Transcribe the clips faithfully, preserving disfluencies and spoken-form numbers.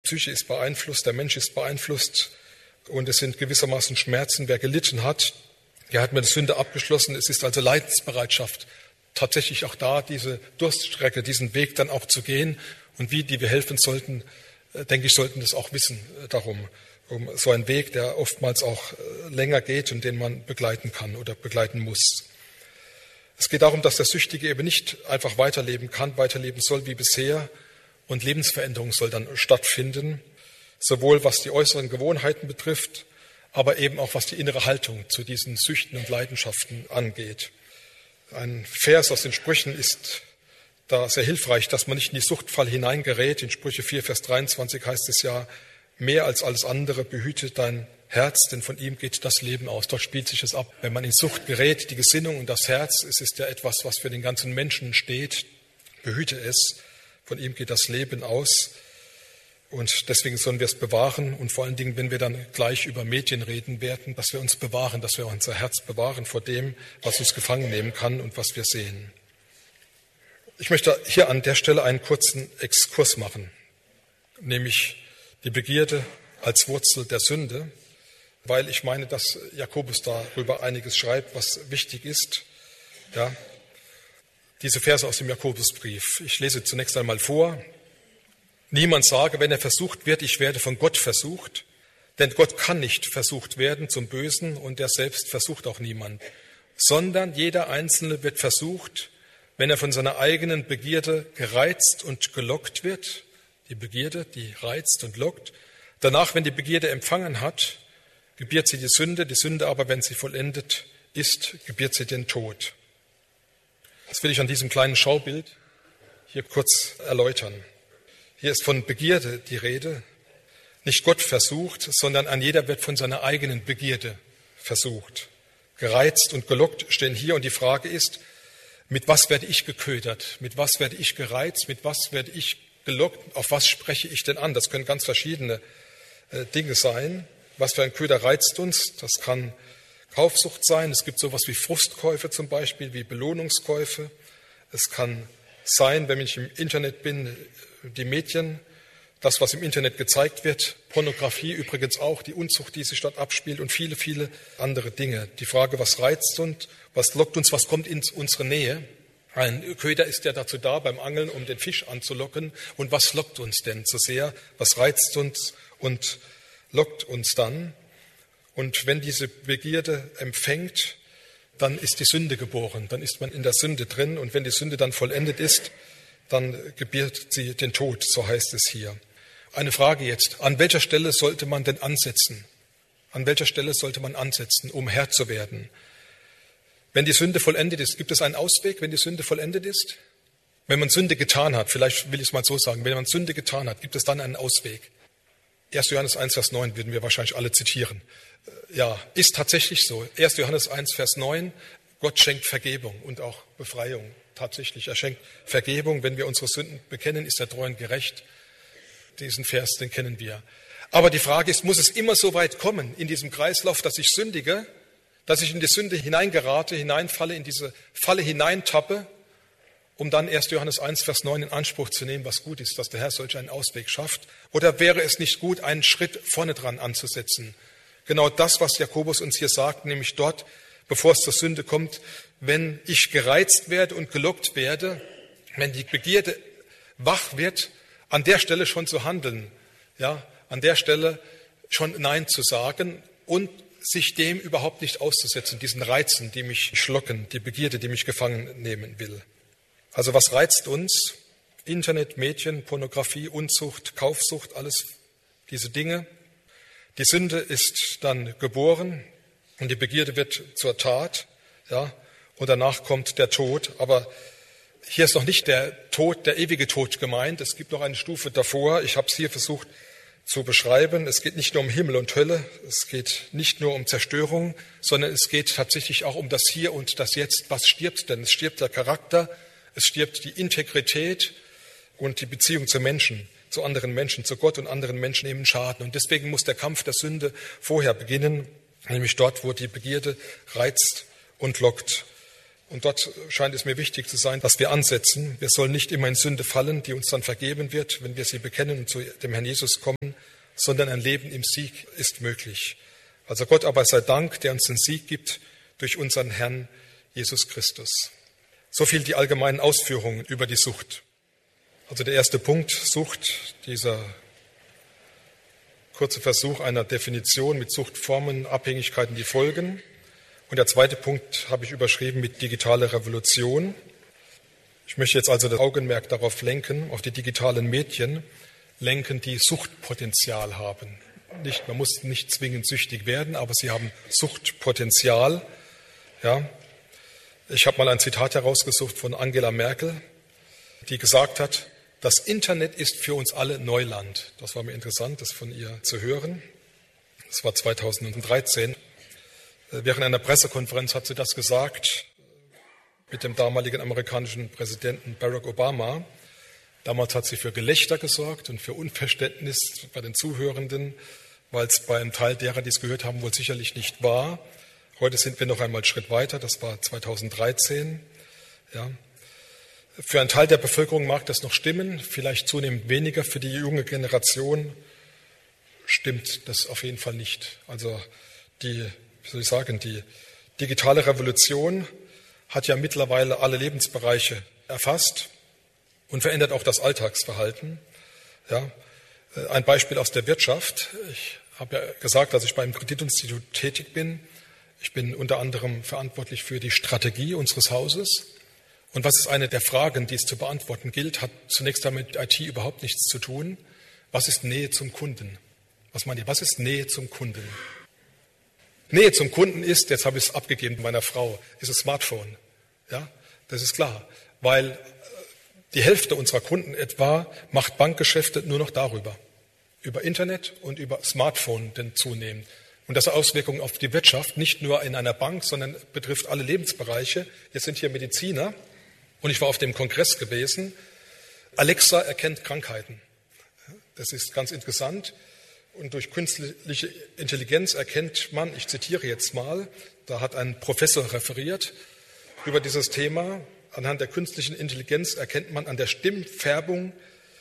Psyche ist beeinflusst, der Mensch ist beeinflusst und es sind gewissermaßen Schmerzen. Wer gelitten hat, der hat mit der Sünde abgeschlossen. Es ist also Leidensbereitschaft, tatsächlich auch da diese Durststrecke, diesen Weg dann auch zu gehen. Und wie die wir helfen sollten, denke ich, sollten das auch wissen darum. Um so einen Weg, der oftmals auch länger geht und den man begleiten kann oder begleiten muss. Es geht darum, dass der Süchtige eben nicht einfach weiterleben kann, weiterleben soll wie bisher und Lebensveränderung soll dann stattfinden, sowohl was die äußeren Gewohnheiten betrifft, aber eben auch was die innere Haltung zu diesen Süchten und Leidenschaften angeht. Ein Vers aus den Sprüchen ist da sehr hilfreich, dass man nicht in die Suchtfalle hineingerät. In Sprüche vier, Vers dreiundzwanzig heißt es ja, mehr als alles andere behüte dein Herz, denn von ihm geht das Leben aus. Dort spielt sich es ab. Wenn man in Sucht gerät, die Gesinnung und das Herz, es ist ja etwas, was für den ganzen Menschen steht, behüte es. Von ihm geht das Leben aus. Und deswegen sollen wir es bewahren. Und vor allen Dingen, wenn wir dann gleich über Medien reden werden, dass wir uns bewahren, dass wir unser Herz bewahren vor dem, was uns gefangen nehmen kann und was wir sehen. Ich möchte hier an der Stelle einen kurzen Exkurs machen, nämlich die Begierde als Wurzel der Sünde, weil ich meine, dass Jakobus darüber einiges schreibt, was wichtig ist. Ja, diese Verse aus dem Jakobusbrief. Ich lese zunächst einmal vor. Niemand sage, wenn er versucht wird, ich werde von Gott versucht, denn Gott kann nicht versucht werden zum Bösen und er selbst versucht auch niemand, sondern jeder Einzelne wird versucht, wenn er von seiner eigenen Begierde gereizt und gelockt wird, die Begierde, die reizt und lockt. Danach, wenn die Begierde empfangen hat, gebiert sie die Sünde, die Sünde aber, wenn sie vollendet ist, gebiert sie den Tod. Das will ich an diesem kleinen Schaubild hier kurz erläutern. Hier ist von Begierde die Rede, nicht Gott versucht, sondern an jeder wird von seiner eigenen Begierde versucht. Gereizt und gelockt stehen hier und die Frage ist, mit was werde ich geködert, mit was werde ich gereizt, mit was werde ich gelockt, auf was spreche ich denn an? Das können ganz verschiedene äh, Dinge sein. Was für ein Köder reizt uns? Das kann Kaufsucht sein. Es gibt sowas wie Frustkäufe zum Beispiel, wie Belohnungskäufe. Es kann sein, wenn ich im Internet bin, die Medien, das, was im Internet gezeigt wird, Pornografie übrigens auch, die Unzucht, die sich dort abspielt und viele, viele andere Dinge. Die Frage, was reizt uns, was lockt uns, was kommt in unsere Nähe? Ein Köder ist ja dazu da, beim Angeln, um den Fisch anzulocken. Und was lockt uns denn so sehr? Was reizt uns und lockt uns dann? Und wenn diese Begierde empfängt, dann ist die Sünde geboren. Dann ist man in der Sünde drin. Und wenn die Sünde dann vollendet ist, dann gebiert sie den Tod, so heißt es hier. Eine Frage jetzt, an welcher Stelle sollte man denn ansetzen? An welcher Stelle sollte man ansetzen, um Herr zu werden? Wenn die Sünde vollendet ist, gibt es einen Ausweg, wenn die Sünde vollendet ist? Wenn man Sünde getan hat, vielleicht will ich es mal so sagen, wenn man Sünde getan hat, gibt es dann einen Ausweg? erster Johannes eins, Vers neun würden wir wahrscheinlich alle zitieren. Ja, ist tatsächlich so. erster Johannes eins, Vers neun, Gott schenkt Vergebung und auch Befreiung. Tatsächlich, er schenkt Vergebung. Wenn wir unsere Sünden bekennen, ist er treu und gerecht. Diesen Vers, den kennen wir. Aber die Frage ist, muss es immer so weit kommen in diesem Kreislauf, dass ich sündige, dass ich in die Sünde hineingerate, hineinfalle, in diese Falle hineintappe, um dann erster Johannes eins, Vers neun in Anspruch zu nehmen, was gut ist, dass der Herr solch einen Ausweg schafft? Oder wäre es nicht gut, einen Schritt vorne dran anzusetzen? Genau das, was Jakobus uns hier sagt, nämlich dort, bevor es zur Sünde kommt, wenn ich gereizt werde und gelockt werde, wenn die Begierde wach wird, an der Stelle schon zu handeln, ja, an der Stelle schon Nein zu sagen und sich dem überhaupt nicht auszusetzen, diesen Reizen, die mich schlocken, die Begierde, die mich gefangen nehmen will. Also was reizt uns? Internet, Medien, Pornografie, Unzucht, Kaufsucht, alles diese Dinge. Die Sünde ist dann geboren und die Begierde wird zur Tat, ja, und danach kommt der Tod. Aber hier ist noch nicht der Tod, der ewige Tod gemeint. Es gibt noch eine Stufe davor. Ich habe es hier versucht zu beschreiben. Es geht nicht nur um Himmel und Hölle. Es geht nicht nur um Zerstörung, sondern es geht tatsächlich auch um das Hier und das Jetzt. Was stirbt denn? Es stirbt der Charakter, es stirbt die Integrität und die Beziehung zu Menschen, zu anderen Menschen, zu Gott und anderen Menschen nehmen Schaden. Und deswegen muss der Kampf der Sünde vorher beginnen, nämlich dort, wo die Begierde reizt und lockt. Und dort scheint es mir wichtig zu sein, dass wir ansetzen. Wir sollen nicht immer in Sünde fallen, die uns dann vergeben wird, wenn wir sie bekennen und zu dem Herrn Jesus kommen, sondern ein Leben im Sieg ist möglich. Also Gott aber sei Dank, der uns den Sieg gibt durch unseren Herrn Jesus Christus. So viel die allgemeinen Ausführungen über die Sucht. Also der erste Punkt, Sucht, dieser kurze Versuch einer Definition mit Suchtformen, Abhängigkeiten, die folgen. Und der zweite Punkt habe ich überschrieben mit digitale Revolution. Ich möchte jetzt also das Augenmerk darauf lenken, auf die digitalen Medien lenken, die Suchtpotenzial haben. Nicht, man muss nicht zwingend süchtig werden, aber sie haben Suchtpotenzial. Ja. Ich habe mal ein Zitat herausgesucht von Angela Merkel, die gesagt hat, das Internet ist für uns alle Neuland. Das war mir interessant, das von ihr zu hören. Das war zweitausenddreizehn. Während einer Pressekonferenz hat sie das gesagt mit dem damaligen amerikanischen Präsidenten Barack Obama. Damals hat sie für Gelächter gesorgt und für Unverständnis bei den Zuhörenden, weil es bei einem Teil derer, die es gehört haben, wohl sicherlich nicht war. Heute sind wir noch einmal einen Schritt weiter, das war zweitausenddreizehn. Ja. Für einen Teil der Bevölkerung mag das noch stimmen, vielleicht zunehmend weniger. Für die junge Generation stimmt das auf jeden Fall nicht. Also die, wie soll ich sagen, die digitale Revolution hat ja mittlerweile alle Lebensbereiche erfasst und verändert auch das Alltagsverhalten. Ja, ein Beispiel aus der Wirtschaft. Ich habe ja gesagt, dass ich beim Kreditinstitut tätig bin. Ich bin unter anderem verantwortlich für die Strategie unseres Hauses. Und was ist eine der Fragen, die es zu beantworten gilt, hat zunächst einmal mit I T überhaupt nichts zu tun. Was ist Nähe zum Kunden? Was meint ihr? Was ist Nähe zum Kunden? Nähe zum Kunden ist, jetzt habe ich es abgegeben meiner Frau, ist das Smartphone. Ja, das ist klar, weil die Hälfte unserer Kunden etwa macht Bankgeschäfte nur noch darüber, über Internet und über Smartphone denn zunehmend. Und das hat Auswirkungen auf die Wirtschaft, nicht nur in einer Bank, sondern betrifft alle Lebensbereiche. Jetzt sind hier Mediziner und ich war auf dem Kongress gewesen. Alexa erkennt Krankheiten. Das ist ganz interessant. Und durch künstliche Intelligenz erkennt man, ich zitiere jetzt mal, da hat ein Professor referiert über dieses Thema, anhand der künstlichen Intelligenz erkennt man an der Stimmfärbung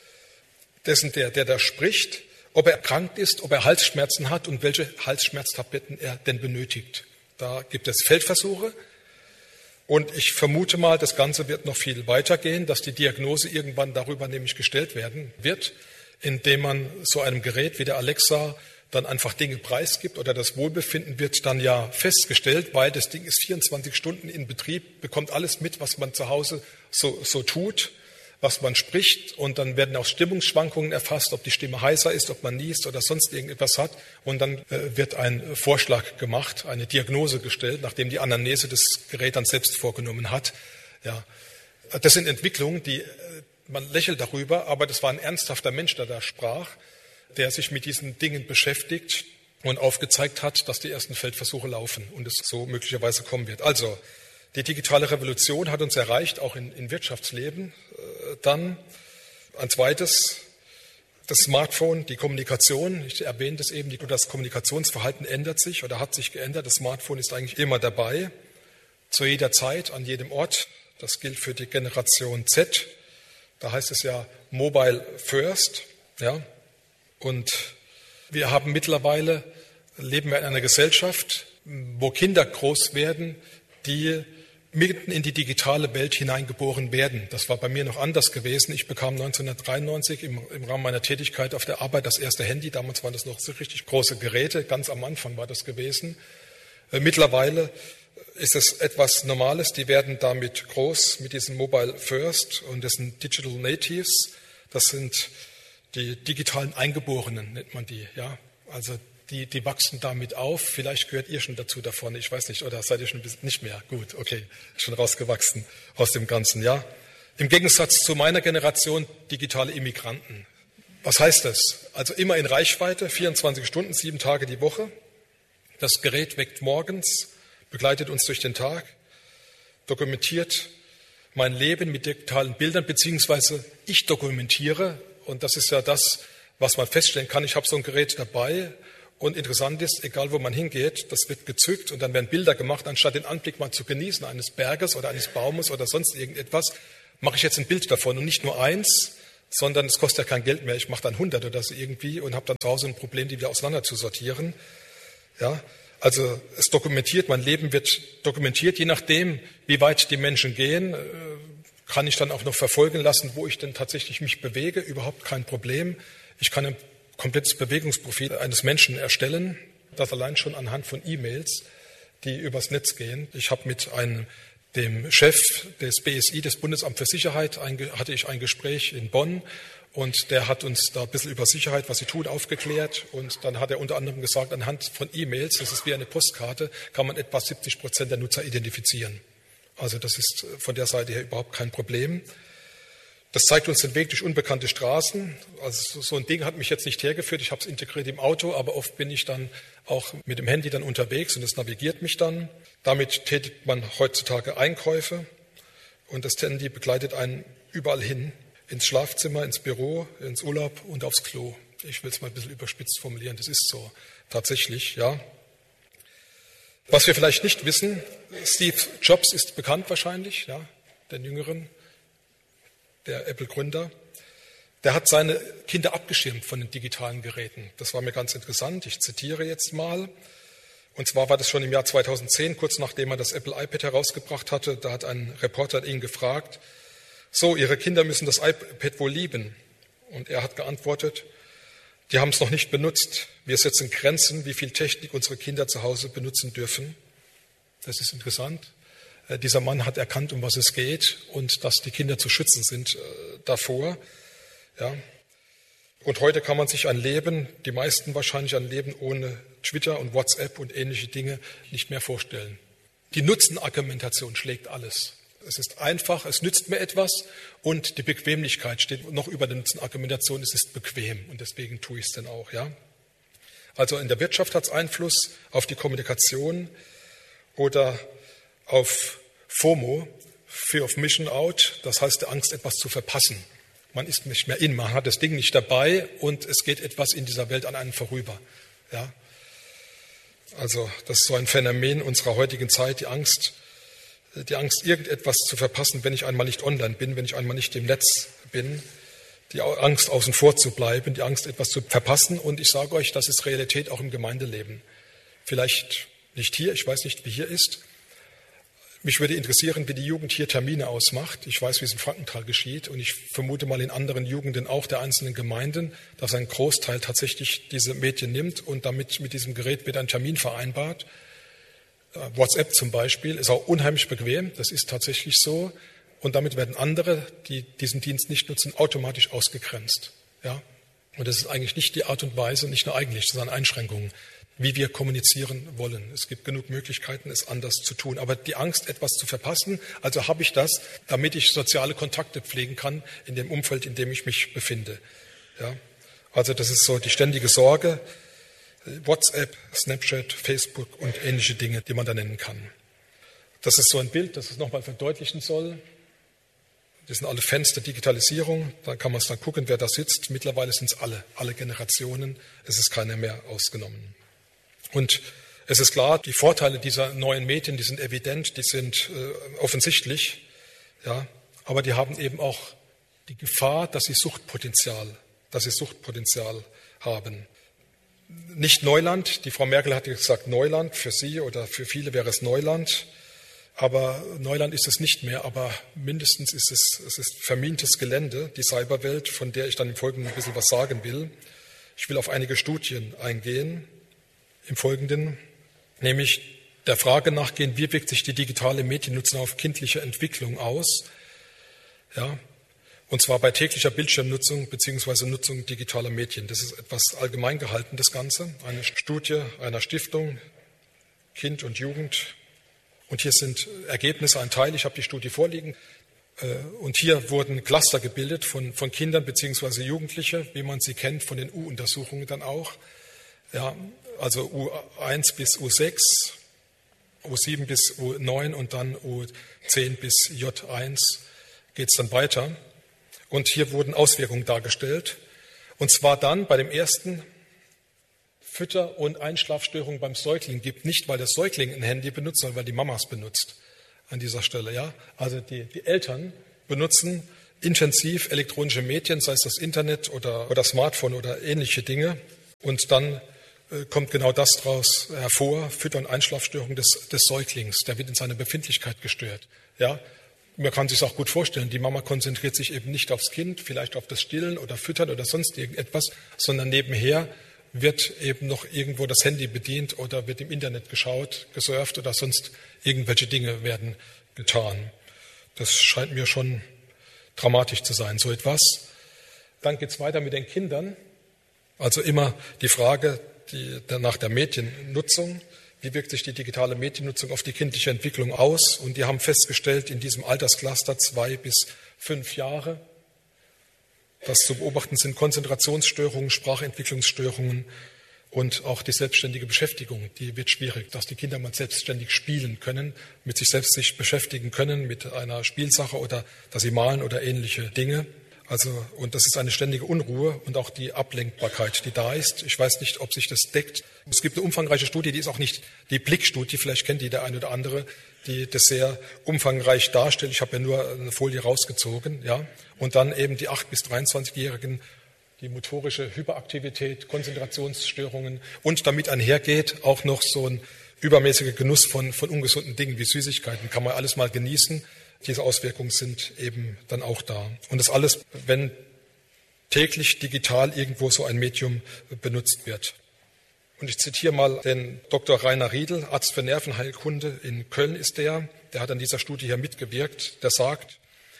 dessen, der, der da spricht, ob er erkrankt ist, ob er Halsschmerzen hat und welche Halsschmerztabletten er denn benötigt. Da gibt es Feldversuche und ich vermute mal, das Ganze wird noch viel weitergehen, dass die Diagnose irgendwann darüber nämlich gestellt werden wird, indem man so einem Gerät wie der Alexa dann einfach Dinge preisgibt oder das Wohlbefinden wird dann ja festgestellt, weil das Ding ist vierundzwanzig Stunden in Betrieb, bekommt alles mit, was man zu Hause so, so tut, was man spricht und dann werden auch Stimmungsschwankungen erfasst, ob die Stimme heißer ist, ob man niest oder sonst irgendetwas hat und dann äh, wird ein Vorschlag gemacht, eine Diagnose gestellt, nachdem die Anamnese das Gerät dann selbst vorgenommen hat. Ja, das sind Entwicklungen, die man lächelt darüber, aber das war ein ernsthafter Mensch, der da sprach, der sich mit diesen Dingen beschäftigt und aufgezeigt hat, dass die ersten Feldversuche laufen und es so möglicherweise kommen wird. Also die digitale Revolution hat uns erreicht, auch in, in Wirtschaftsleben. Dann ein zweites, das Smartphone, die Kommunikation. Ich erwähnte es eben, das Kommunikationsverhalten ändert sich oder hat sich geändert. Das Smartphone ist eigentlich immer dabei, zu jeder Zeit, an jedem Ort. Das gilt für die Generation Z. Da heißt es ja Mobile First. Ja. Und wir haben mittlerweile, leben wir in einer Gesellschaft, wo Kinder groß werden, die mitten in die digitale Welt hineingeboren werden. Das war bei mir noch anders gewesen. Ich bekam neunzehnhundertdreiundneunzig im, im Rahmen meiner Tätigkeit auf der Arbeit das erste Handy. Damals waren das noch so richtig große Geräte. Ganz am Anfang war das gewesen. Äh, mittlerweile ist es etwas Normales. Die werden damit groß mit diesem Mobile First und das sind Digital Natives. Das sind die digitalen Eingeborenen, nennt man die. Ja, also Die, die wachsen damit auf. Vielleicht gehört ihr schon dazu da vorne, ich weiß nicht, oder seid ihr schon ein bisschen nicht mehr? Gut, okay, schon rausgewachsen aus dem Ganzen, ja. Im Gegensatz zu meiner Generation digitale Immigranten. Was heißt das? Also immer in Reichweite, vierundzwanzig Stunden, sieben Tage die Woche. Das Gerät weckt morgens, begleitet uns durch den Tag, dokumentiert mein Leben mit digitalen Bildern, beziehungsweise ich dokumentiere, und das ist ja das, was man feststellen kann. Ich habe so ein Gerät dabei Und interessant ist, egal wo man hingeht, das wird gezückt und dann werden Bilder gemacht, anstatt den Anblick mal zu genießen eines Berges oder eines Baumes oder sonst irgendetwas, mache ich jetzt ein Bild davon und nicht nur eins, sondern es kostet ja kein Geld mehr. Ich mache dann hundert oder so irgendwie und habe dann zu Hause ein Problem, die wieder auseinander zu sortieren. Ja, also es dokumentiert, mein Leben wird dokumentiert, je nachdem, wie weit die Menschen gehen, kann ich dann auch noch verfolgen lassen, wo ich denn tatsächlich mich bewege, überhaupt kein Problem. Ich kann ein komplettes Bewegungsprofil eines Menschen erstellen, das allein schon anhand von E-Mails, die übers Netz gehen. Ich habe mit einem, dem Chef des B S I, des Bundesamt für Sicherheit, ein, hatte ich ein Gespräch in Bonn und der hat uns da ein bisschen über Sicherheit, was sie tun, aufgeklärt und dann hat er unter anderem gesagt, anhand von E-Mails, das ist wie eine Postkarte, kann man etwa siebzig Prozent der Nutzer identifizieren. Also das ist von der Seite her überhaupt kein Problem. Das zeigt uns den Weg durch unbekannte Straßen. Also so ein Ding hat mich jetzt nicht hergeführt. Ich habe es integriert im Auto, aber oft bin ich dann auch mit dem Handy dann unterwegs und es navigiert mich dann. Damit tätigt man heutzutage Einkäufe und das Handy begleitet einen überall hin. Ins Schlafzimmer, ins Büro, ins Urlaub und aufs Klo. Ich will es mal ein bisschen überspitzt formulieren. Das ist so tatsächlich, ja. Was wir vielleicht nicht wissen, Steve Jobs ist bekannt wahrscheinlich, ja, den Jüngeren. Der Apple-Gründer, der hat seine Kinder abgeschirmt von den digitalen Geräten. Das war mir ganz interessant. Ich zitiere jetzt mal. Und zwar war das schon im Jahr zweitausendzehn, kurz nachdem er das Apple iPad herausgebracht hatte. Da hat ein Reporter ihn gefragt, so, Ihre Kinder müssen das iPad wohl lieben. Und er hat geantwortet, die haben es noch nicht benutzt. Wir setzen Grenzen, wie viel Technik unsere Kinder zu Hause benutzen dürfen. Das ist interessant. Dieser Mann hat erkannt, um was es geht und dass die Kinder zu schützen sind äh, davor. Ja. Und heute kann man sich ein Leben, die meisten wahrscheinlich ein Leben ohne Twitter und WhatsApp und ähnliche Dinge nicht mehr vorstellen. Die Nutzenargumentation schlägt alles. Es ist einfach, es nützt mir etwas und die Bequemlichkeit steht noch über der Nutzenargumentation. Es ist bequem und deswegen tue ich es dann auch. Ja. Also in der Wirtschaft hat es Einfluss auf die Kommunikation oder auf FOMO, Fear of Missing Out, das heißt der Angst, etwas zu verpassen. Man ist nicht mehr in, man hat das Ding nicht dabei und es geht etwas in dieser Welt an einem vorüber. Ja? Also das ist so ein Phänomen unserer heutigen Zeit, die Angst, die Angst, irgendetwas zu verpassen, wenn ich einmal nicht online bin, wenn ich einmal nicht im Netz bin, die Angst, außen vor zu bleiben, die Angst, etwas zu verpassen. Und ich sage euch, das ist Realität auch im Gemeindeleben. Vielleicht nicht hier, ich weiß nicht, wie hier ist. Mich würde interessieren, wie die Jugend hier Termine ausmacht. Ich weiß, wie es in Frankenthal geschieht und ich vermute mal in anderen Jugenden auch der einzelnen Gemeinden, dass ein Großteil tatsächlich diese Medien nimmt und damit mit diesem Gerät wird ein Termin vereinbart. WhatsApp zum Beispiel ist auch unheimlich bequem, das ist tatsächlich so. Und damit werden andere, die diesen Dienst nicht nutzen, automatisch ausgegrenzt. Ja? Und das ist eigentlich nicht die Art und Weise, nicht nur eigentlich, sondern Einschränkungen, wie wir kommunizieren wollen. Es gibt genug Möglichkeiten, es anders zu tun. Aber die Angst, etwas zu verpassen, also habe ich das, damit ich soziale Kontakte pflegen kann in dem Umfeld, in dem ich mich befinde. Ja? Also das ist so die ständige Sorge. WhatsApp, Snapchat, Facebook und ähnliche Dinge, die man da nennen kann. Das ist so ein Bild, das es nochmal verdeutlichen soll. Das sind alle Fans der Digitalisierung. Da kann man es dann gucken, wer da sitzt. Mittlerweile sind es alle, alle Generationen. Es ist keiner mehr ausgenommen. Und es ist klar, die Vorteile dieser neuen Medien, die sind evident, die sind äh, offensichtlich, ja, aber die haben eben auch die Gefahr, dass sie Suchtpotenzial, dass sie Suchtpotenzial haben. Nicht Neuland, die Frau Merkel hat gesagt Neuland, für sie oder für viele wäre es Neuland, aber Neuland ist es nicht mehr, aber mindestens ist es, es ist vermintes Gelände, die Cyberwelt, von der ich dann im Folgenden ein bisschen was sagen will. Ich will auf einige Studien eingehen. Im Folgenden, nämlich der Frage nachgehen, wie wirkt sich die digitale Mediennutzung auf kindliche Entwicklung aus, ja, und zwar bei täglicher Bildschirmnutzung bzw. Nutzung digitaler Medien. Das ist etwas allgemein gehalten, das Ganze, eine Studie einer Stiftung, Kind und Jugend. Und hier sind Ergebnisse, ein Teil, ich habe die Studie vorliegen. Und hier wurden Cluster gebildet von, von Kindern bzw. Jugendliche, wie man sie kennt, von den U-Untersuchungen dann auch. Ja, also U eins bis U sechs, U sieben bis U neun und dann U zehn bis J eins geht es dann weiter. Und hier wurden Auswirkungen dargestellt. Und zwar dann bei dem ersten Fütter- und Einschlafstörungen beim Säugling gibt. Nicht, weil der Säugling ein Handy benutzt, sondern weil die Mama es benutzt an dieser Stelle. Ja? Also die, die Eltern benutzen intensiv elektronische Medien, sei es das Internet oder, oder Smartphone oder ähnliche Dinge. Und dann äh, kommt genau das daraus hervor, Fütter- und Einschlafstörungen des, des Säuglings. Der wird in seiner Befindlichkeit gestört. Ja? Man kann sich auch gut vorstellen, die Mama konzentriert sich eben nicht aufs Kind, vielleicht auf das Stillen oder Füttern oder sonst irgendetwas, sondern nebenher wird eben noch irgendwo das Handy bedient oder wird im Internet geschaut, gesurft oder sonst irgendwelche Dinge werden getan. Das scheint mir schon dramatisch zu sein, so etwas. Dann geht es weiter mit den Kindern. Also immer die Frage die, nach der Mediennutzung. Wie wirkt sich die digitale Mediennutzung auf die kindliche Entwicklung aus? Und die haben festgestellt, in diesem Alterscluster zwei bis fünf Jahre, das zu beobachten sind Konzentrationsstörungen, Sprachentwicklungsstörungen und auch die selbstständige Beschäftigung. Die wird schwierig, dass die Kinder mal selbstständig spielen können, mit sich selbst sich beschäftigen können, mit einer Spielsache oder dass sie malen oder ähnliche Dinge. Also, und das ist eine ständige Unruhe und auch die Ablenkbarkeit, die da ist. Ich weiß nicht, ob sich das deckt. Es gibt eine umfangreiche Studie, die ist auch nicht die Blickstudie, vielleicht kennt die der eine oder andere, die das sehr umfangreich darstellt. Ich habe ja nur eine Folie rausgezogen, ja. Und dann eben die acht- bis dreiundzwanzigjährigen, die motorische Hyperaktivität, Konzentrationsstörungen und damit einhergeht auch noch so ein übermäßiger Genuss von, von ungesunden Dingen wie Süßigkeiten. Kann man alles mal genießen. Diese Auswirkungen sind eben dann auch da. Und das alles, wenn täglich digital irgendwo so ein Medium benutzt wird. Und ich zitiere mal den Doktor Rainer Riedel, Arzt für Nervenheilkunde in Köln ist der. Der hat an dieser Studie hier mitgewirkt. Der sagt,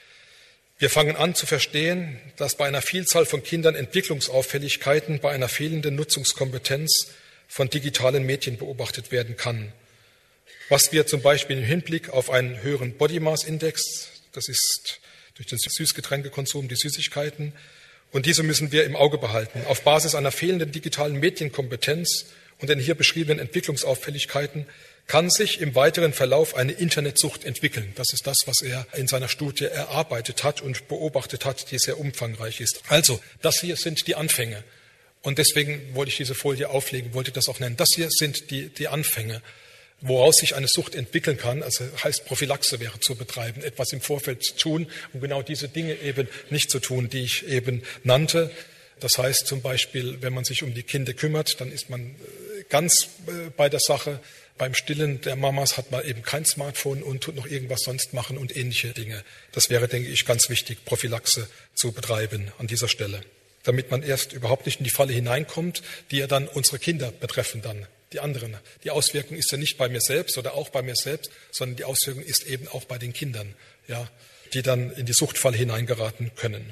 wir fangen an zu verstehen, dass bei einer Vielzahl von Kindern Entwicklungsauffälligkeiten bei einer fehlenden Nutzungskompetenz von digitalen Medien beobachtet werden kann. Was wir zum Beispiel im Hinblick auf einen höheren Body Mass Index, das ist durch den Süßgetränkekonsum, die Süßigkeiten, und diese müssen wir im Auge behalten. Auf Basis einer fehlenden digitalen Medienkompetenz und den hier beschriebenen Entwicklungsauffälligkeiten kann sich im weiteren Verlauf eine Internetsucht entwickeln. Das ist das, was er in seiner Studie erarbeitet hat und beobachtet hat, die sehr umfangreich ist. Also, das hier sind die Anfänge. Und deswegen wollte ich diese Folie auflegen, wollte das auch nennen. Das hier sind die, die Anfänge, woraus sich eine Sucht entwickeln kann. Also heißt, Prophylaxe wäre zu betreiben, etwas im Vorfeld zu tun, um genau diese Dinge eben nicht zu tun, die ich eben nannte. Das heißt zum Beispiel, wenn man sich um die Kinder kümmert, dann ist man ganz bei der Sache. Beim Stillen der Mamas hat man eben kein Smartphone und tut noch irgendwas sonst machen und ähnliche Dinge. Das wäre, denke ich, ganz wichtig, Prophylaxe zu betreiben an dieser Stelle, damit man erst überhaupt nicht in die Falle hineinkommt, die ja dann unsere Kinder betreffen dann, die anderen. Die Auswirkung ist ja nicht bei mir selbst oder auch bei mir selbst, sondern die Auswirkung ist eben auch bei den Kindern, ja, die dann in die Suchtfalle hineingeraten können.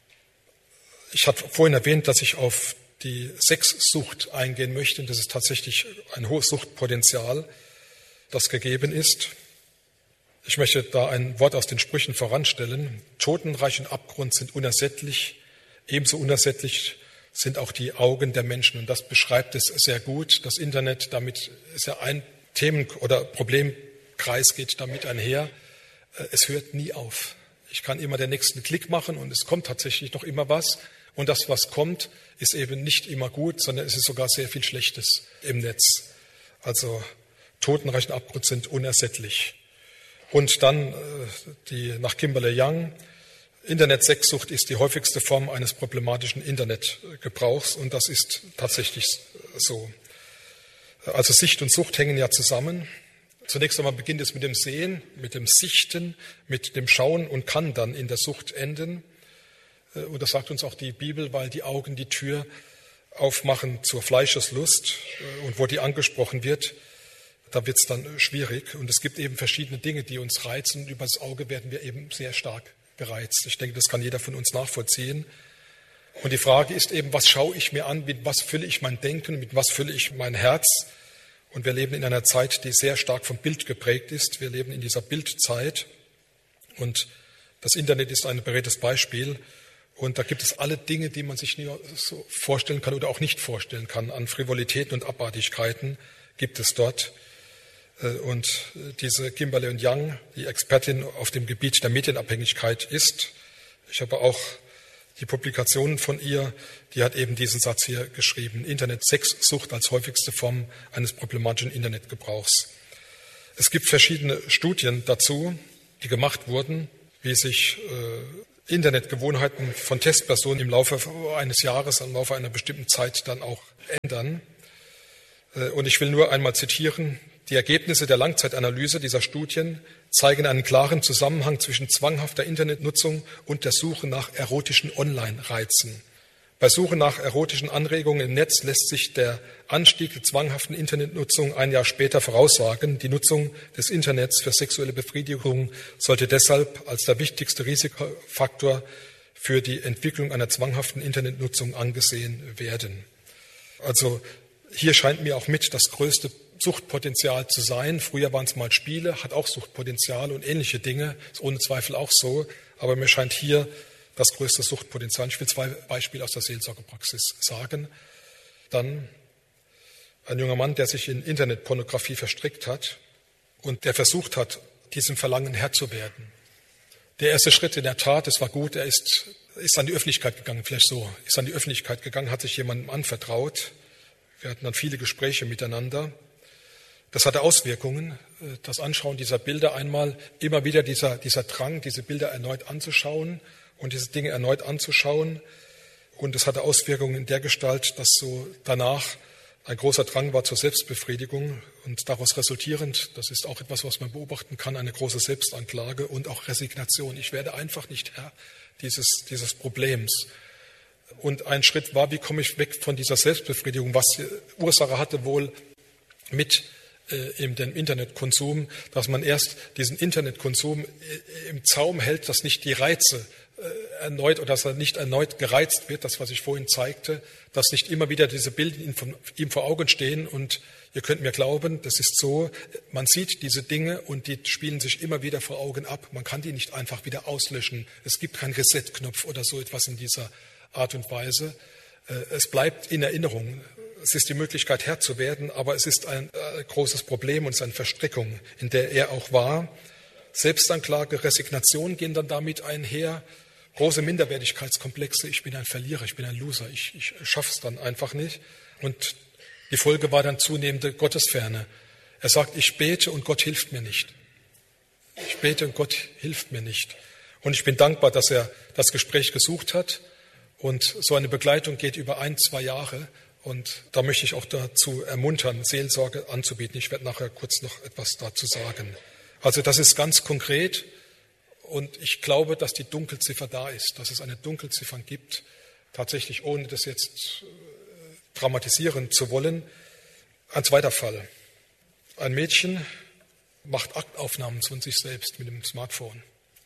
Ich hatte vorhin erwähnt, dass ich auf die Sexsucht eingehen möchte. Das ist tatsächlich ein hohes Suchtpotenzial, das gegeben ist. Ich möchte da ein Wort aus den Sprüchen voranstellen. Totenreich und Abgrund sind unersättlich. Ebenso unersättlich sind auch die Augen der Menschen. Und das beschreibt es sehr gut. Das Internet, damit ist ja ein Themen- oder Problemkreis geht damit einher. Es hört nie auf. Ich kann immer den nächsten Klick machen und es kommt tatsächlich noch immer was. Und das, was kommt, ist eben nicht immer gut, sondern es ist sogar sehr viel Schlechtes im Netz. Also Totenreich und Abgrund sind unersättlich. Und dann die nach Kimberly Young, Internet-Sexsucht ist die häufigste Form eines problematischen Internetgebrauchs und das ist tatsächlich so. Also Sicht und Sucht hängen ja zusammen. Zunächst einmal beginnt es mit dem Sehen, mit dem Sichten, mit dem Schauen und kann dann in der Sucht enden. Und das sagt uns auch die Bibel, weil die Augen die Tür aufmachen zur Fleischeslust. Und wo die angesprochen wird, da wird es dann schwierig. Und es gibt eben verschiedene Dinge, die uns reizen. Und über das Auge werden wir eben sehr stark gereizt. Ich denke, das kann jeder von uns nachvollziehen. Und die Frage ist eben, was schaue ich mir an, mit was fülle ich mein Denken, mit was fülle ich mein Herz? Und wir leben in einer Zeit, die sehr stark vom Bild geprägt ist. Wir leben in dieser Bildzeit. Und das Internet ist ein beredtes Beispiel. Und da gibt es alle Dinge, die man sich nie so vorstellen kann oder auch nicht vorstellen kann. An Frivolitäten und Abartigkeiten gibt es dort. Und diese Kimberly Young, die Expertin auf dem Gebiet der Medienabhängigkeit ist. Ich habe auch Die Publikationen von ihr, die hat eben diesen Satz hier geschrieben: Internet-Sexsucht als häufigste Form eines problematischen Internetgebrauchs. Es gibt verschiedene Studien dazu, die gemacht wurden, wie sich äh, Internetgewohnheiten von Testpersonen im Laufe eines Jahres, im Laufe einer bestimmten Zeit dann auch ändern. Äh, und ich will nur einmal zitieren: Die Ergebnisse der Langzeitanalyse dieser Studien zeigen einen klaren Zusammenhang zwischen zwanghafter Internetnutzung und der Suche nach erotischen Online-Reizen. Bei Suche nach erotischen Anregungen im Netz lässt sich der Anstieg der zwanghaften Internetnutzung ein Jahr später voraussagen. Die Nutzung des Internets für sexuelle Befriedigung sollte deshalb als der wichtigste Risikofaktor für die Entwicklung einer zwanghaften Internetnutzung angesehen werden. Also hier scheint mir auch mit das größte Suchtpotenzial zu sein. Früher waren es mal Spiele, hat auch Suchtpotenzial und ähnliche Dinge, ist ohne Zweifel auch so. Aber mir scheint hier das größte Suchtpotenzial. Ich will zwei Beispiele aus der Seelsorgepraxis sagen. Dann ein junger Mann, der sich in Internetpornografie verstrickt hat und der versucht hat, diesem Verlangen Herr zu werden. Der erste Schritt in der Tat, es war gut, er ist, ist an die Öffentlichkeit gegangen, vielleicht so, ist an die Öffentlichkeit gegangen, hat sich jemandem anvertraut. Wir hatten dann viele Gespräche miteinander. Das hatte Auswirkungen, das Anschauen dieser Bilder einmal, immer wieder dieser, dieser Drang, diese Bilder erneut anzuschauen und diese Dinge erneut anzuschauen. Und es hatte Auswirkungen in der Gestalt, dass so danach ein großer Drang war zur Selbstbefriedigung und daraus resultierend, das ist auch etwas, was man beobachten kann, eine große Selbstanklage und auch Resignation. Ich werde einfach nicht Herr dieses, dieses Problems. Und ein Schritt war, wie komme ich weg von dieser Selbstbefriedigung, was Ursache hatte wohl mit in dem Internetkonsum, dass man erst diesen Internetkonsum im Zaum hält, dass nicht die Reize erneut oder dass er nicht erneut gereizt wird, das, was ich vorhin zeigte, dass nicht immer wieder diese Bilder ihm vor Augen stehen. Und ihr könnt mir glauben, das ist so, man sieht diese Dinge und die spielen sich immer wieder vor Augen ab. Man kann die nicht einfach wieder auslöschen. Es gibt keinen Reset-Knopf oder so etwas in dieser Art und Weise. Es bleibt in Erinnerung. Es ist die Möglichkeit, Herr zu werden, aber es ist ein äh, großes Problem und es ist eine Verstrickung, in der er auch war. Selbstanklage, Resignation gehen dann damit einher. Große Minderwertigkeitskomplexe. Ich bin ein Verlierer, ich bin ein Loser, ich, ich schaffe es dann einfach nicht. Und die Folge war dann zunehmende Gottesferne. Er sagt, ich bete und Gott hilft mir nicht. Ich bete und Gott hilft mir nicht. Und ich bin dankbar, dass er das Gespräch gesucht hat. Und so eine Begleitung geht über ein, zwei Jahre. Und da möchte ich auch dazu ermuntern, Seelsorge anzubieten. Ich werde nachher kurz noch etwas dazu sagen. Also das ist ganz konkret und ich glaube, dass die Dunkelziffer da ist, dass es eine Dunkelziffer gibt, tatsächlich ohne das jetzt dramatisieren zu wollen. Ein zweiter Fall. Ein Mädchen macht Aktaufnahmen von sich selbst mit dem Smartphone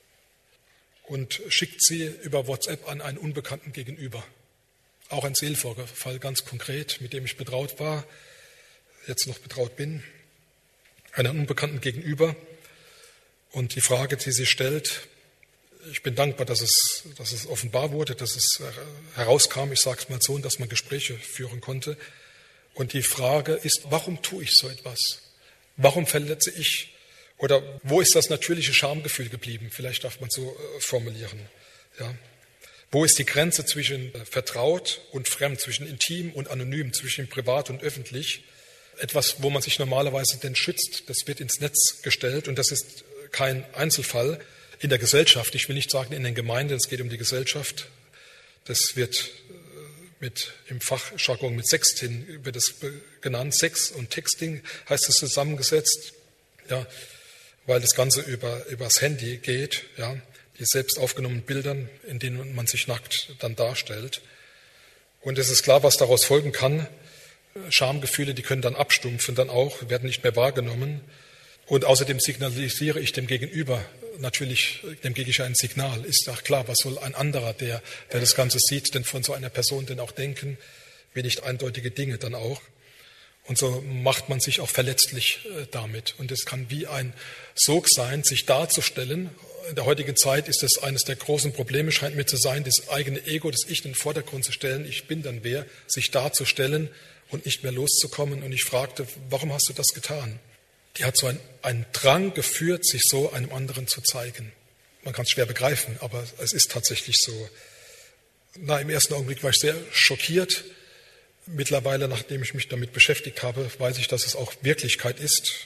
und schickt sie über WhatsApp an einen Unbekannten gegenüber. Auch ein Seelsorgefall, ganz konkret, mit dem ich betraut war, jetzt noch betraut bin, einem Unbekannten gegenüber. Und die Frage, die sie stellt, ich bin dankbar, dass es, dass es offenbar wurde, dass es herauskam, ich sage es mal so, dass man Gespräche führen konnte. Und die Frage ist, warum tue ich so etwas? Warum verletze ich? Oder wo ist das natürliche Schamgefühl geblieben? Vielleicht darf man so formulieren, ja. Wo ist die Grenze zwischen vertraut und fremd, zwischen intim und anonym, zwischen privat und öffentlich? Etwas, wo man sich normalerweise denn schützt, das wird ins Netz gestellt und das ist kein Einzelfall in der Gesellschaft. Ich will nicht sagen in den Gemeinden, es geht um die Gesellschaft. Das wird mit, im Fachjargon mit Sexting wird es genannt. Sex und Texting heißt es zusammengesetzt, ja, weil das Ganze über, übers Handy geht, ja. Die selbst aufgenommenen Bildern, in denen man sich nackt dann darstellt. Und es ist klar, was daraus folgen kann. Schamgefühle, die können dann abstumpfen, dann auch, werden nicht mehr wahrgenommen. Und außerdem signalisiere ich dem Gegenüber, natürlich, dem gebe ich ein Signal. Ist auch klar, was soll ein anderer, der, der das Ganze sieht, denn von so einer Person denn auch denken, wie nicht eindeutige Dinge dann auch. Und so macht man sich auch verletzlich damit. Und es kann wie ein Sog sein, sich darzustellen. In der heutigen Zeit ist es eines der großen Probleme, scheint mir zu sein, das eigene Ego, das Ich in den Vordergrund zu stellen. Ich bin dann wer, sich darzustellen und nicht mehr loszukommen. Und ich fragte, warum hast du das getan? Die hat so einen, einen Drang geführt, sich so einem anderen zu zeigen. Man kann es schwer begreifen, aber es ist tatsächlich so. Na, im ersten Augenblick war ich sehr schockiert. Mittlerweile, nachdem ich mich damit beschäftigt habe, weiß ich, dass es auch Wirklichkeit ist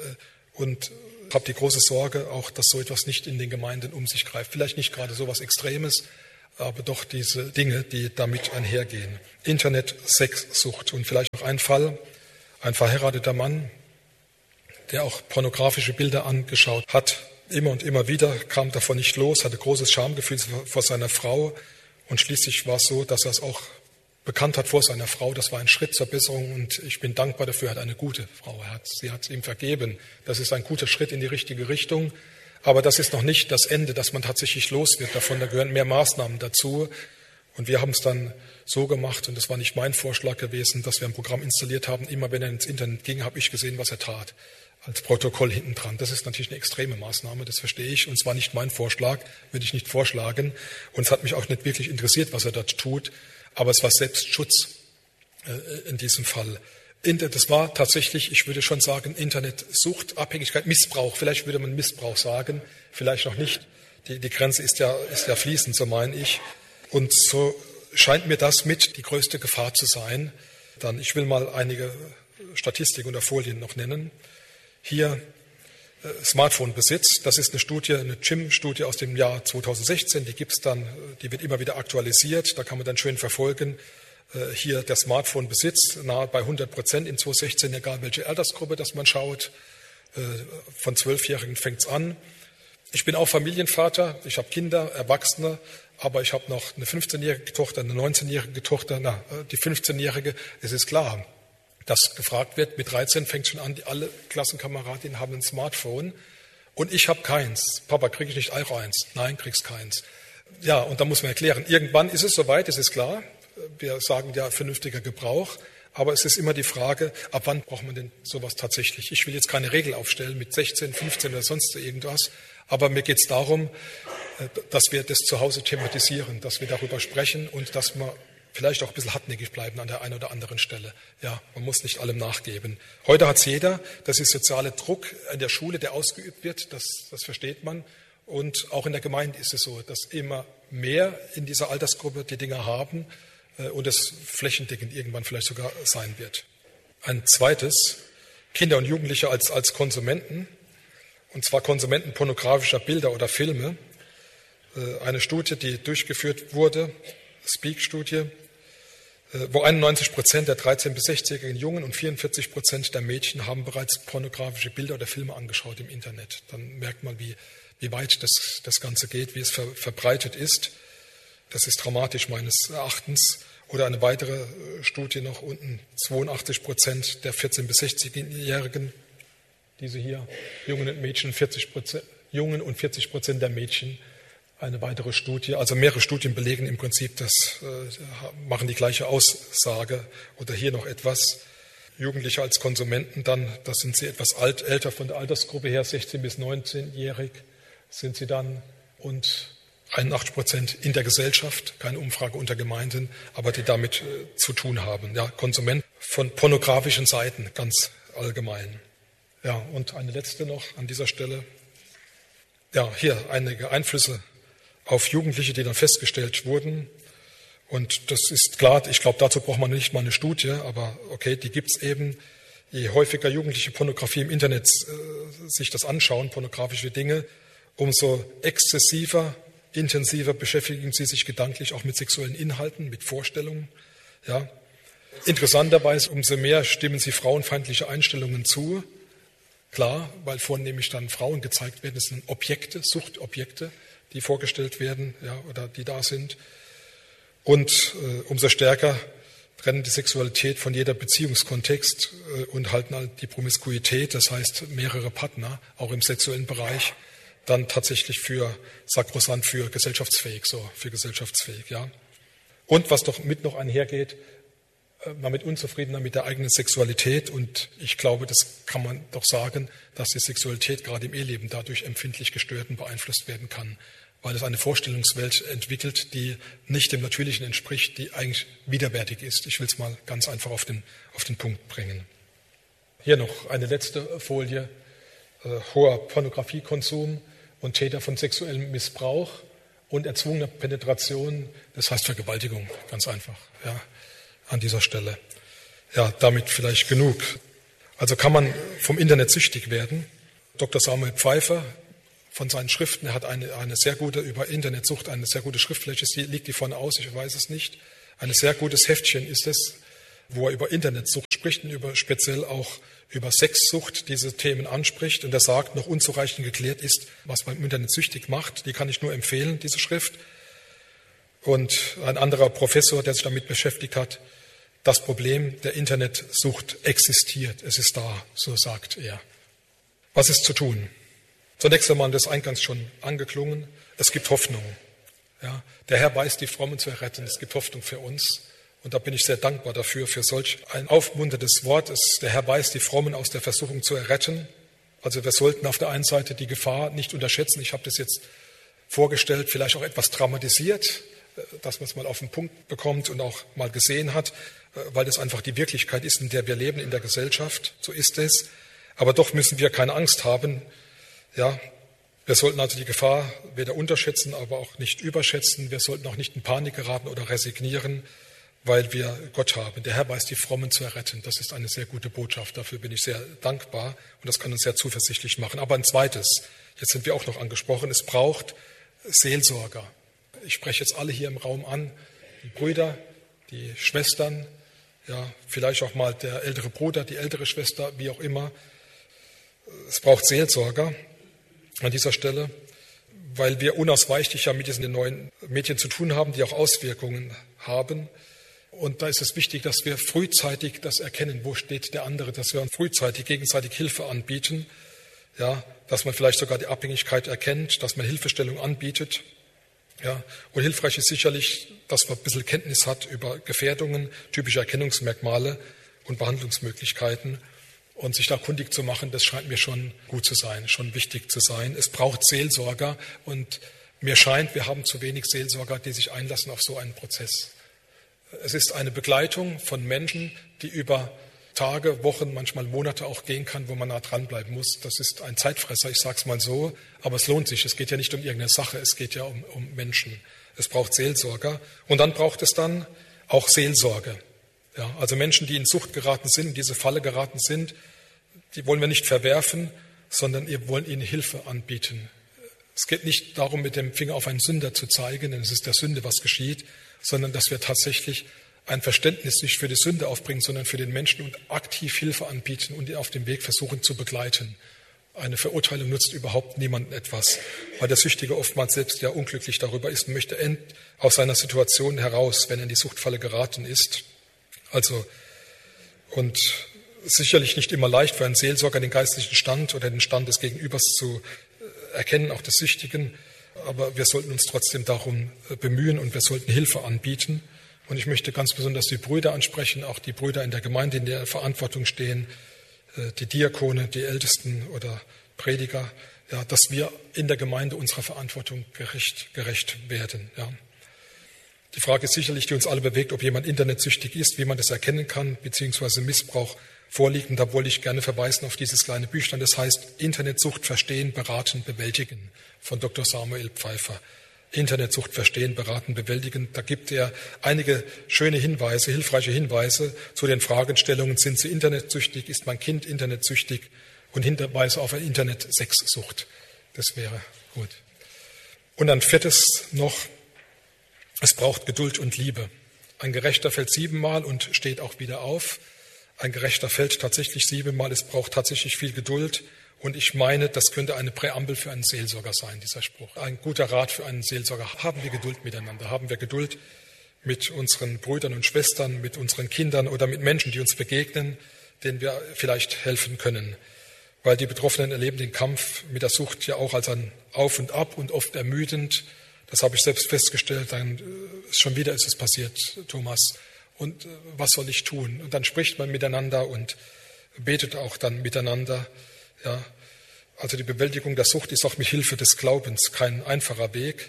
und habe die große Sorge auch, dass so etwas nicht in den Gemeinden um sich greift. Vielleicht nicht gerade so etwas Extremes, aber doch diese Dinge, die damit einhergehen. Internet, Sexsucht und vielleicht noch ein Fall, ein verheirateter Mann, der auch pornografische Bilder angeschaut hat. Immer und immer wieder kam davon nicht los, hatte großes Schamgefühl vor seiner Frau und schließlich war es so, dass er es auch bekannt hat vor seiner Frau. Das war ein Schritt zur Besserung und ich bin dankbar dafür, er hat eine gute Frau. Er hat, sie hat ihm vergeben. Das ist ein guter Schritt in die richtige Richtung. Aber das ist noch nicht das Ende, dass man tatsächlich los wird davon. Da gehören mehr Maßnahmen dazu. Und wir haben es dann so gemacht, und das war nicht mein Vorschlag gewesen, dass wir ein Programm installiert haben. Immer wenn er ins Internet ging, habe ich gesehen, was er tat. Als Protokoll hinten dran. Das ist natürlich eine extreme Maßnahme, das verstehe ich. Und es war nicht mein Vorschlag, würde ich nicht vorschlagen. Und es hat mich auch nicht wirklich interessiert, was er dort tut. Aber es war Selbstschutz äh, in diesem Fall. Das war tatsächlich, ich würde schon sagen, Internetsucht, Abhängigkeit, Missbrauch. Vielleicht würde man Missbrauch sagen, vielleicht noch nicht. Die, die Grenze ist ja, ist ja fließend, so meine ich. Und so scheint mir das mit die größte Gefahr zu sein. Dann, ich will mal einige Statistiken oder Folien noch nennen. Hier äh, Smartphone-Besitz. Das ist eine Studie, eine G I M-Studie aus dem Jahr zweitausendsechzehn. Die gibt's dann, die wird immer wieder aktualisiert. Da kann man dann schön verfolgen. Hier der Smartphone-Besitz nahe bei hundert Prozent in zweitausendsechzehn, egal welche Altersgruppe das man schaut. Von Zwölfjährigen fängt's an. Ich bin auch Familienvater, ich habe Kinder, Erwachsene, aber ich habe noch eine fünfzehnjährige Tochter, eine neunzehnjährige Tochter. Na, die fünfzehnjährige, es ist klar, dass gefragt wird, mit dreizehn fängt schon an, die, alle Klassenkameradinnen haben ein Smartphone und ich habe keins. Papa, kriege ich nicht auch eins? Nein, kriegst keins. Ja, und da muss man erklären, irgendwann ist es soweit, es ist klar. Wir sagen ja vernünftiger Gebrauch, aber es ist immer die Frage, ab wann braucht man denn sowas tatsächlich? Ich will jetzt keine Regel aufstellen mit sechzehn, fünfzehn oder sonst irgendwas, aber mir geht es darum, dass wir das zu Hause thematisieren, dass wir darüber sprechen und dass wir vielleicht auch ein bisschen hartnäckig bleiben an der einen oder anderen Stelle. Ja, man muss nicht allem nachgeben. Heute hat es jeder, das ist sozialer Druck in der Schule, der ausgeübt wird, das, das versteht man. Und auch in der Gemeinde ist es so, dass immer mehr in dieser Altersgruppe die Dinge haben, und es flächendeckend irgendwann vielleicht sogar sein wird. Ein zweites, Kinder und Jugendliche als, als Konsumenten, und zwar Konsumenten pornografischer Bilder oder Filme. Eine Studie, die durchgeführt wurde, Speak-Studie, wo einundneunzig Prozent der dreizehn- bis sechzehnjährigen Jungen und vierundvierzig Prozent der Mädchen haben bereits pornografische Bilder oder Filme angeschaut im Internet. Dann merkt man, wie, wie weit das, das Ganze geht, wie es ver, verbreitet ist. Das ist dramatisch meines Erachtens. Oder eine weitere Studie noch unten, zweiundachtzig Prozent der vierzehn- bis sechzehnjährigen, diese hier, Jungen und Mädchen, vierzig Prozent, Jungen und vierzig Prozent der Mädchen, eine weitere Studie. Also mehrere Studien belegen im Prinzip, das äh, machen die gleiche Aussage. Oder hier noch etwas, Jugendliche als Konsumenten, dann, das sind sie etwas alt, älter von der Altersgruppe her, sechzehn- bis neunzehnjährig sind sie dann und einundachtzig Prozent in der Gesellschaft, keine Umfrage unter Gemeinden, aber die damit äh, zu tun haben. Ja, Konsument von pornografischen Seiten, ganz allgemein. Ja, und eine letzte noch an dieser Stelle. Ja, hier einige Einflüsse auf Jugendliche, die dann festgestellt wurden. Und das ist klar, ich glaube, dazu braucht man nicht mal eine Studie, aber okay, die gibt's eben. Je häufiger Jugendliche Pornografie im Internet äh, sich das anschauen, pornografische Dinge, umso exzessiver intensiver beschäftigen sie sich gedanklich auch mit sexuellen Inhalten, mit Vorstellungen. Ja. Interessanterweise, umso mehr stimmen sie frauenfeindliche Einstellungen zu. Klar, weil vornehmlich dann Frauen gezeigt werden. Das sind Objekte, Suchtobjekte, die vorgestellt werden, ja, oder die da sind. Und äh, umso stärker trennen die Sexualität von jeder Beziehungskontext äh, und halten halt die Promiskuität, das heißt mehrere Partner, auch im sexuellen Bereich, dann tatsächlich für sakrosant, für gesellschaftsfähig, so, für gesellschaftsfähig, ja. Und was doch mit noch einhergeht, man mit unzufriedener mit der eigenen Sexualität und ich glaube, das kann man doch sagen, dass die Sexualität gerade im Eheleben dadurch empfindlich gestört und beeinflusst werden kann, weil es eine Vorstellungswelt entwickelt, die nicht dem Natürlichen entspricht, die eigentlich widerwärtig ist. Ich will es mal ganz einfach auf den, auf den Punkt bringen. Hier noch eine letzte Folie, äh, hoher Pornografiekonsum und Täter von sexuellem Missbrauch und erzwungene Penetration, das heißt Vergewaltigung, ganz einfach, ja, an dieser Stelle. Ja, damit vielleicht genug. Also kann man vom Internet süchtig werden. Doktor Samuel Pfeiffer von seinen Schriften, er hat eine, eine sehr gute, über Internetsucht, eine sehr gute Schriftfläche, liegt die vorne aus, ich weiß es nicht. Ein sehr gutes Heftchen ist es, wo er über Internetsucht spricht und über, speziell auch über Sexsucht diese Themen anspricht. Und er sagt, noch unzureichend geklärt ist, was beim Internet süchtig macht. Die kann ich nur empfehlen, diese Schrift. Und ein anderer Professor, der sich damit beschäftigt hat, das Problem der Internetsucht existiert. Es ist da, so sagt er. Was ist zu tun? Zunächst einmal, das eingangs schon angeklungen, es gibt Hoffnung. Ja, der Herr weiß, die Frommen zu erretten. Es gibt Hoffnung für uns. Und da bin ich sehr dankbar dafür, für solch ein aufmunterndes Wort. Es, der Herr weiß, die Frommen aus der Versuchung zu erretten. Also wir sollten auf der einen Seite die Gefahr nicht unterschätzen. Ich habe das jetzt vorgestellt, vielleicht auch etwas dramatisiert, dass man es mal auf den Punkt bekommt und auch mal gesehen hat, weil das einfach die Wirklichkeit ist, in der wir leben, in der Gesellschaft. So ist es. Aber doch müssen wir keine Angst haben. Ja, wir sollten also die Gefahr weder unterschätzen, aber auch nicht überschätzen. Wir sollten auch nicht in Panik geraten oder resignieren, weil wir Gott haben. Der Herr weiß, die Frommen zu erretten. Das ist eine sehr gute Botschaft. Dafür bin ich sehr dankbar und das kann uns sehr zuversichtlich machen. Aber ein zweites, jetzt sind wir auch noch angesprochen, es braucht Seelsorger. Ich spreche jetzt alle hier im Raum an, die Brüder, die Schwestern, ja, vielleicht auch mal der ältere Bruder, die ältere Schwester, wie auch immer. Es braucht Seelsorger an dieser Stelle, weil wir unausweichlich ja mit diesen neuen Medien zu tun haben, die auch Auswirkungen haben. Und da ist es wichtig, dass wir frühzeitig das erkennen, wo steht der andere, dass wir frühzeitig gegenseitig Hilfe anbieten, ja, dass man vielleicht sogar die Abhängigkeit erkennt, dass man Hilfestellung anbietet. Ja. Und hilfreich ist sicherlich, dass man ein bisschen Kenntnis hat über Gefährdungen, typische Erkennungsmerkmale und Behandlungsmöglichkeiten. Und sich da kundig zu machen, das scheint mir schon gut zu sein, schon wichtig zu sein. Es braucht Seelsorger und mir scheint, wir haben zu wenig Seelsorger, die sich einlassen auf so einen Prozess. Es ist eine Begleitung von Menschen, die über Tage, Wochen, manchmal Monate auch gehen kann, wo man nah dranbleiben muss. Das ist ein Zeitfresser, ich sage es mal so, aber es lohnt sich. Es geht ja nicht um irgendeine Sache, es geht ja um, um Menschen. Es braucht Seelsorger und dann braucht es dann auch Seelsorge. Ja, also Menschen, die in Sucht geraten sind, in diese Falle geraten sind, die wollen wir nicht verwerfen, sondern wir wollen ihnen Hilfe anbieten. Es geht nicht darum, mit dem Finger auf einen Sünder zu zeigen, denn es ist der Sünde, was geschieht, sondern dass wir tatsächlich ein Verständnis nicht für die Sünde aufbringen, sondern für den Menschen und aktiv Hilfe anbieten und ihn auf dem Weg versuchen zu begleiten. Eine Verurteilung nutzt überhaupt niemandem etwas, weil der Süchtige oftmals selbst ja unglücklich darüber ist und möchte end aus seiner Situation heraus, wenn er in die Suchtfalle geraten ist. Also, und sicherlich nicht immer leicht für einen Seelsorger, den geistlichen Stand oder den Stand des Gegenübers zu erkennen, auch des Süchtigen. Aber wir sollten uns trotzdem darum bemühen und wir sollten Hilfe anbieten. Und ich möchte ganz besonders die Brüder ansprechen, auch die Brüder in der Gemeinde, in der Verantwortung stehen, die Diakone, die Ältesten oder Prediger, ja, dass wir in der Gemeinde unserer Verantwortung gerecht, gerecht werden. Ja. Die Frage ist sicherlich, die uns alle bewegt, ob jemand internetsüchtig ist, wie man das erkennen kann, beziehungsweise Missbrauch vorliegt. Und da wollte ich gerne verweisen auf dieses kleine Büchlein, das heißt Internetsucht verstehen, beraten, bewältigen von Doktor Samuel Pfeiffer. Internetsucht verstehen, beraten, bewältigen. Da gibt er einige schöne Hinweise, hilfreiche Hinweise zu den Fragestellungen, sind Sie internetsüchtig, ist mein Kind internetsüchtig und Hinweise auf eine Internet-Sexsucht. Das wäre gut. Und ein viertes noch, es braucht Geduld und Liebe. Ein Gerechter fällt siebenmal und steht auch wieder auf. Ein Gerechter fällt tatsächlich siebenmal. Es braucht tatsächlich viel Geduld. Und ich meine, das könnte eine Präambel für einen Seelsorger sein, dieser Spruch. Ein guter Rat für einen Seelsorger. Haben wir Geduld miteinander? Haben wir Geduld mit unseren Brüdern und Schwestern, mit unseren Kindern oder mit Menschen, die uns begegnen, denen wir vielleicht helfen können? Weil die Betroffenen erleben den Kampf mit der Sucht ja auch als ein Auf und Ab und oft ermüdend. Das habe ich selbst festgestellt. Dann ist schon wieder ist es passiert, Thomas. Und was soll ich tun? Und dann spricht man miteinander und betet auch dann miteinander. Ja, also die Bewältigung der Sucht ist auch mit Hilfe des Glaubens kein einfacher Weg.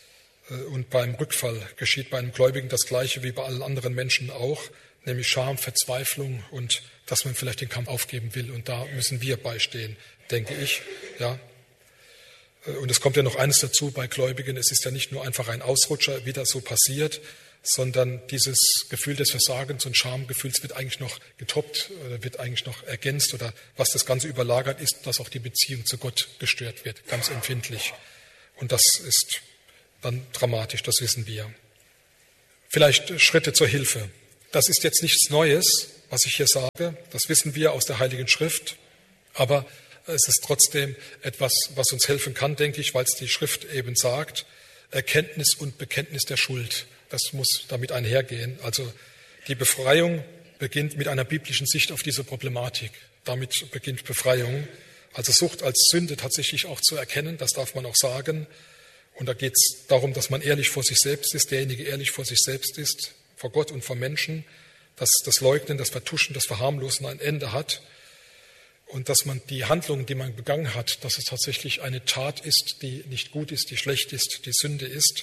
Und beim Rückfall geschieht bei einem Gläubigen das Gleiche wie bei allen anderen Menschen auch, nämlich Scham, Verzweiflung und dass man vielleicht den Kampf aufgeben will. Und da müssen wir beistehen, denke ich. Ja. Und es kommt ja noch eines dazu bei Gläubigen, es ist ja nicht nur einfach ein Ausrutscher, wie das so passiert, sondern dieses Gefühl des Versagens und Schamgefühls wird eigentlich noch getoppt oder wird eigentlich noch ergänzt oder was das Ganze überlagert ist, dass auch die Beziehung zu Gott gestört wird, ganz empfindlich. Und das ist dann dramatisch, das wissen wir. Vielleicht Schritte zur Hilfe. Das ist jetzt nichts Neues, was ich hier sage, das wissen wir aus der Heiligen Schrift, aber es ist trotzdem etwas, was uns helfen kann, denke ich, weil es die Schrift eben sagt, Erkenntnis und Bekenntnis der Schuld. Das muss damit einhergehen. Also die Befreiung beginnt mit einer biblischen Sicht auf diese Problematik. Damit beginnt Befreiung. Also Sucht als Sünde tatsächlich auch zu erkennen, das darf man auch sagen. Und da geht es darum, dass man ehrlich vor sich selbst ist, derjenige ehrlich vor sich selbst ist, vor Gott und vor Menschen, dass das Leugnen, das Vertuschen, das Verharmlosen ein Ende hat und dass man die Handlungen, die man begangen hat, dass es tatsächlich eine Tat ist, die nicht gut ist, die schlecht ist, die Sünde ist.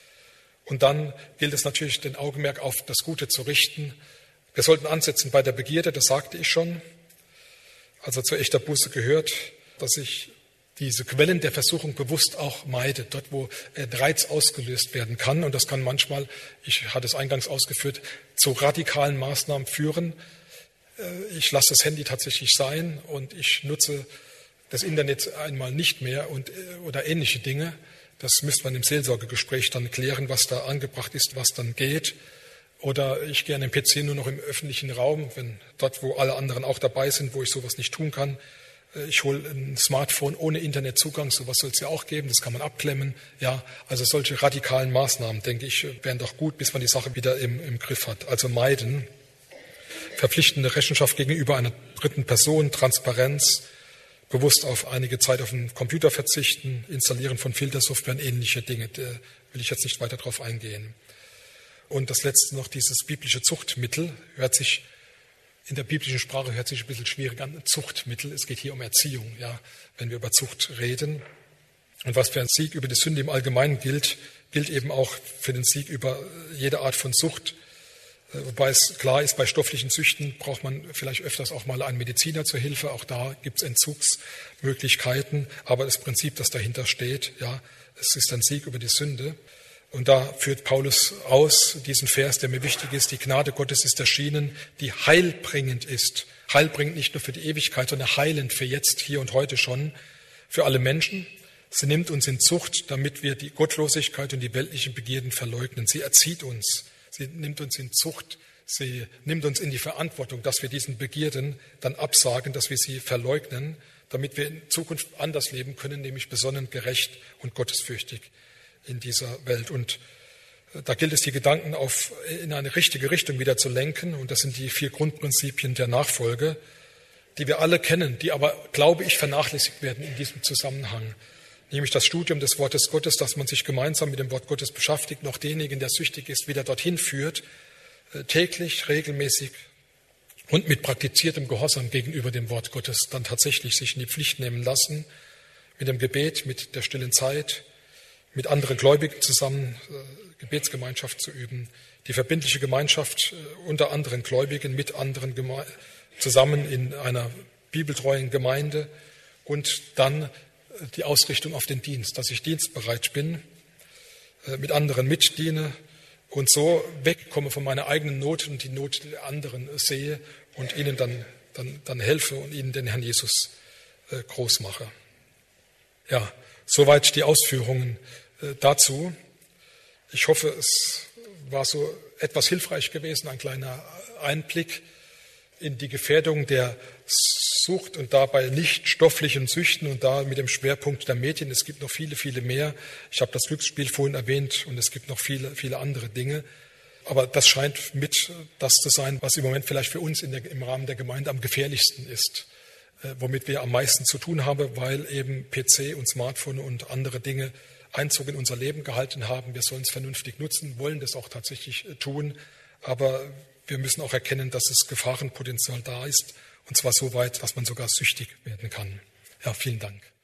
Und dann gilt es natürlich, den Augenmerk auf das Gute zu richten. Wir sollten ansetzen bei der Begierde, das sagte ich schon. Also zu echter Buße gehört, dass ich diese Quellen der Versuchung bewusst auch meide, dort wo der Reiz ausgelöst werden kann. Und das kann manchmal, ich hatte es eingangs ausgeführt, zu radikalen Maßnahmen führen. Ich lasse das Handy tatsächlich sein und ich nutze das Internet einmal nicht mehr und, oder ähnliche Dinge. Das müsste man im Seelsorgegespräch dann klären, was da angebracht ist, was dann geht. Oder ich gehe an den P C nur noch im öffentlichen Raum, wenn dort, wo alle anderen auch dabei sind, wo ich sowas nicht tun kann. Ich hole ein Smartphone ohne Internetzugang, sowas soll es ja auch geben, das kann man abklemmen. Ja, also solche radikalen Maßnahmen, denke ich, wären doch gut, bis man die Sache wieder im, im Griff hat. Also meiden. Verpflichtende Rechenschaft gegenüber einer dritten Person, Transparenz, bewusst auf einige Zeit auf den Computer verzichten, Installieren von Filtersoftware und ähnliche Dinge. Da will ich jetzt nicht weiter drauf eingehen. Und das letzte noch, dieses biblische Zuchtmittel, hört sich in der biblischen Sprache hört sich ein bisschen schwierig an. Zuchtmittel, es geht hier um Erziehung, ja, wenn wir über Zucht reden. Und was für ein Sieg über die Sünde im Allgemeinen gilt, gilt eben auch für den Sieg über jede Art von Sucht. Wobei es klar ist, bei stofflichen Süchten braucht man vielleicht öfters auch mal einen Mediziner zur Hilfe. Auch da gibt es Entzugsmöglichkeiten. Aber das Prinzip, das dahinter steht, ja, es ist ein Sieg über die Sünde. Und da führt Paulus aus diesen Vers, der mir wichtig ist. Die Gnade Gottes ist erschienen, die heilbringend ist. Heilbringend nicht nur für die Ewigkeit, sondern heilend für jetzt, hier und heute schon, für alle Menschen. Sie nimmt uns in Zucht, damit wir die Gottlosigkeit und die weltlichen Begierden verleugnen. Sie erzieht uns. Sie nimmt uns in Zucht, sie nimmt uns in die Verantwortung, dass wir diesen Begierden dann absagen, dass wir sie verleugnen, damit wir in Zukunft anders leben können, nämlich besonnen, gerecht und gottesfürchtig in dieser Welt. Und da gilt es, die Gedanken auf, in eine richtige Richtung wieder zu lenken. Und das sind die vier Grundprinzipien der Nachfolge, die wir alle kennen, die aber, glaube ich, vernachlässigt werden in diesem Zusammenhang. Nämlich das Studium des Wortes Gottes, dass man sich gemeinsam mit dem Wort Gottes beschäftigt, noch denjenigen, der süchtig ist, wieder dorthin führt, täglich, regelmäßig und mit praktiziertem Gehorsam gegenüber dem Wort Gottes dann tatsächlich sich in die Pflicht nehmen lassen, mit dem Gebet, mit der stillen Zeit, mit anderen Gläubigen zusammen Gebetsgemeinschaft zu üben, die verbindliche Gemeinschaft unter anderen Gläubigen mit anderen Geme- zusammen in einer bibeltreuen Gemeinde und dann die Ausrichtung auf den Dienst, dass ich dienstbereit bin, mit anderen mitdiene und so wegkomme von meiner eigenen Not und die Not der anderen sehe und ihnen dann, dann, dann helfe und ihnen den Herrn Jesus groß mache. Ja, soweit die Ausführungen dazu. Ich hoffe, es war so etwas hilfreich gewesen, ein kleiner Einblick in die Gefährdung der Sucht und dabei nicht stofflichen Süchten und da mit dem Schwerpunkt der Medien. Es gibt noch viele, viele mehr. Ich habe das Glücksspiel vorhin erwähnt und es gibt noch viele, viele andere Dinge. Aber das scheint mit das zu sein, was im Moment vielleicht für uns in der, im Rahmen der Gemeinde am gefährlichsten ist, äh, womit wir am meisten zu tun haben, weil eben P C und Smartphone und andere Dinge Einzug in unser Leben gehalten haben. Wir sollen es vernünftig nutzen, wollen das auch tatsächlich äh, tun, aber wir müssen auch erkennen, dass es Gefahrenpotenzial da ist, und zwar so weit, dass man sogar süchtig werden kann. Ja, vielen Dank.